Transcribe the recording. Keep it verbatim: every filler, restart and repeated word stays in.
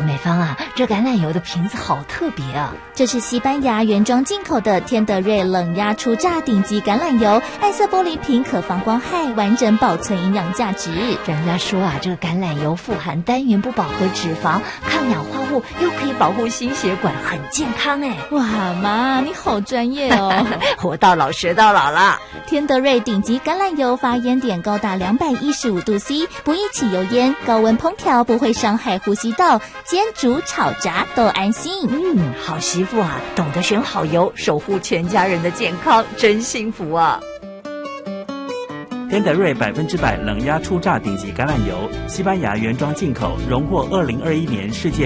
美芳啊，这橄榄油的瓶子好特别啊！ 这是西班牙原装进口的天德瑞冷压初榨顶级橄榄油，暗色玻璃瓶可防光害，完整保存营养价值。 人家说啊，这个橄榄油富含单元不饱和脂肪，抗氧化物，又可以保护心血管，很健康哎！ 哇妈，你好专业哦！ 活到老学到老啦！ 天德瑞顶级橄榄油发烟点高达两百一十五度 C， 不易起油烟，高温烹调不会伤害呼吸道，煎煮炒炸都安心。 嗯，好媳妇啊，懂得选好油，守护全家人的健康，真幸福啊！ 天德瑞百分之百冷压初榨顶级橄榄油，西班牙原装进口，荣获二零二一年世界